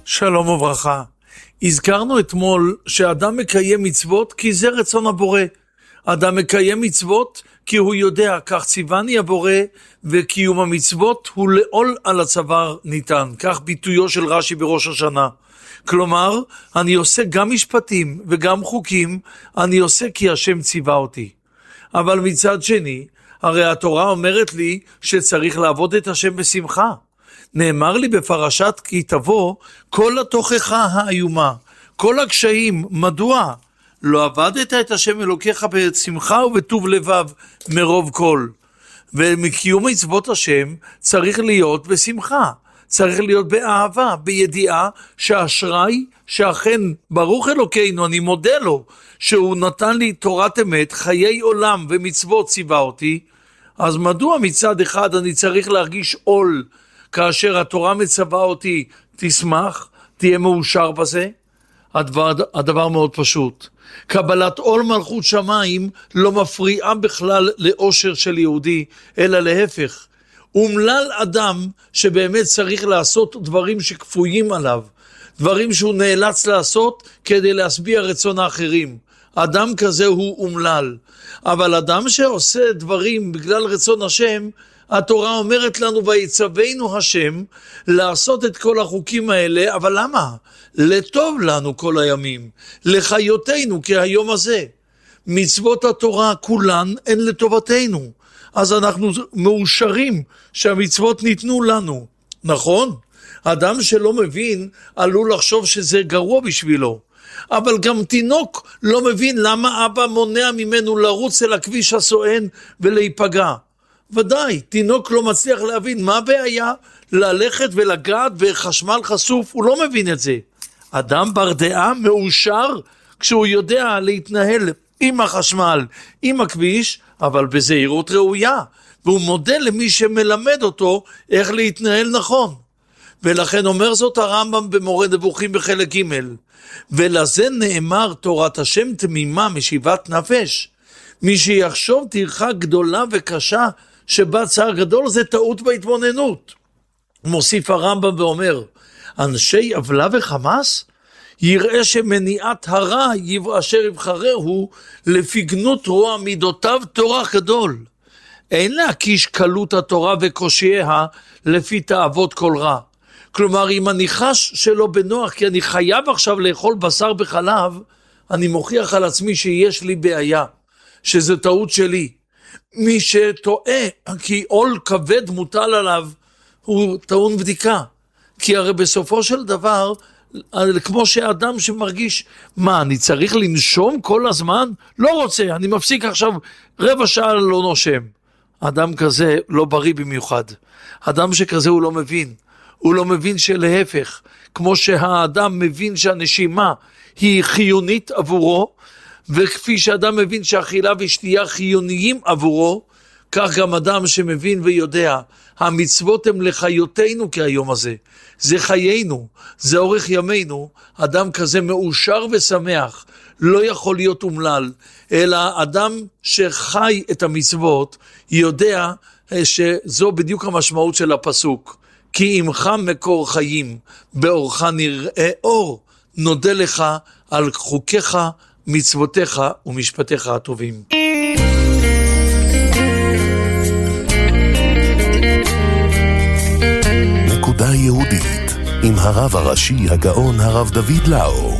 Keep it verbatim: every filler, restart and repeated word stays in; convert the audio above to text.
שלום וברכה. הזכרנו אתמול שאדם מקיים מצוות כי זה רצון הבורא. אדם מקיים מצוות כי הוא יודע, כך ציווני הבורא, וקיום המצוות הוא לעול על הצוואר ניתן. כך ביטויו של רש"י בראש השנה. כלומר, אני עושה גם משפטים וגם חוקים, אני עושה כי השם ציווה אותי. אבל מצד שני, הרי התורה אומרת לי שצריך לעבוד את השם בשמחה. נאמר לי בפרשת כי תבוא כל התוכחה האיומה, כל הקשיים, מדוע? לא עבדת את השם אלוקיך בשמחה ובטוב לבב מרוב כל. ומקיום מצוות השם צריך להיות בשמחה, צריך להיות באהבה, בידיעה שהאשראי שאכן ברוך אלוקינו, אני מודה לו שהוא נתן לי תורת אמת, חיי עולם ומצוות ציווה אותי. אז מדוע מצד אחד אני צריך להרגיש עול כאשר התורה מצווה אותי, תשמח, תהיה מאושר בזה? הדבר, הדבר מאוד פשוט. קבלת עול מלכות שמיים לא מפריעה בכלל לאושר של יהודי, אלא להפך. אומלל אדם שבאמת צריך לעשות דברים שכפויים עליו, דברים שהוא נאלץ לעשות כדי להשביע רצון האחרים. אדם כזה הוא אומלל. אבל אדם שעושה דברים בגלל רצון השם, התורה אומרת לנו ויצווינו השם לעשות את כל החוקים האלה, אבל למה? לטוב לנו כל הימים, לחיותנו כהיום הזה. מצוות התורה כולן הן לטובתנו, אז אנחנו מאושרים שהמצוות ניתנו לנו. נכון? אדם שלא מבין עלול לחשוב שזה גרוע בשבילו, אבל גם תינוק לא מבין למה אבא מונע ממנו לרוץ אל הכביש הסואן ולהיפגע. ודאי, תינוק לא מצליח להבין מה הבעיה ללכת ולגעת בחשמל חשוף, הוא לא מבין את זה. אדם בר דעה מאושר כשהוא יודע להתנהל עם החשמל, עם הכביש, אבל בזהירות ראויה, והוא מודה למי שמלמד אותו איך להתנהל נכון. ולכן אומר זאת הרמב"ם במורה נבוכים בחלק ג', ולזה נאמר תורת השם תמימה משיבת נפש. מי שיחשוב טרחה גדולה וקשה שבה צער גדול, זה טעות בהתבוננות. מוסיף הרמב"ם ואומר, אנשי עוולה וחמאס יראה שמניעת הרע אשר יבחרהו לפי גנות רוע מידותיו תורה גדול. אין להקיש קלות התורה וקושייה לפי תאוות כל רע. כלומר, אם אני חש שלא בנוח כי אני חייב עכשיו לאכול בשר בחלב, אני מוכיח על עצמי שיש לי בעיה, שזה טעות שלי. מי שטועה כי עול כבד מוטל עליו הוא טעון בדיקה, כי הרי בסופו של דבר כמו שאדם שמרגיש מה אני צריך לנשום כל הזמן, לא רוצה, אני מפסיק עכשיו רבע שעה לא נושם. אדם כזה לא בריא במיוחד. אדם שכזה הוא לא מבין, הוא לא מבין שלהפך, כמו שהאדם מבין שהנשימה היא חיונית עבורו, וכפי שאדם מבין שאכילה ושתייה חיוניים עבורו, כך גם אדם שמבין ויודע, המצוות הם לחיותנו כהיום הזה, זה חיינו, זה אורך ימינו. אדם כזה מאושר ושמח, לא יכול להיות אומלל, אלא אדם שחי את המצוות, יודע שזו בדיוק המשמעות של הפסוק, כי עמך מקור חיים, באורך נראה אור, נודה לך על חוקיך, מצוותיך ומשפטיך הטובים. נקודה יהודית עם הרב הראשי הגאון הרב דוד לאו.